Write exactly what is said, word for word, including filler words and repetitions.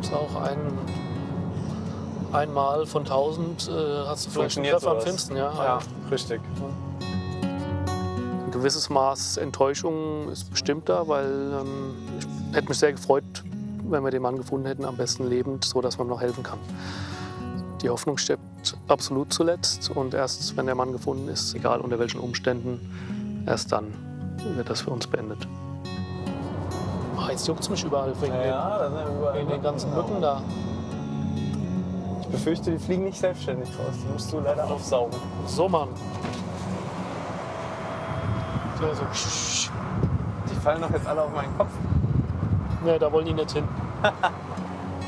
ist auch ein, einmal von tausend äh, hast du vielleicht einen Funktioniert Treffer am sowas. fünften. Ja, Ja, richtig. Ein gewisses Maß Enttäuschung ist bestimmt da, weil ähm, ich hätte mich sehr gefreut, wenn wir den Mann gefunden hätten, am besten lebend, so dass man ihm noch helfen kann. Die Hoffnung stirbt absolut zuletzt und erst wenn der Mann gefunden ist, egal unter welchen Umständen, erst dann wird das für uns beendet. Ah, jetzt juckt es mich überall wegen, Ja, da sind den, überall wegen den ganzen Mücken da. Ich befürchte, die fliegen nicht selbstständig raus. Die musst du leider aufsaugen. So, Mann. So, so. Die fallen doch jetzt alle auf meinen Kopf. Nee, da wollen die nicht hin.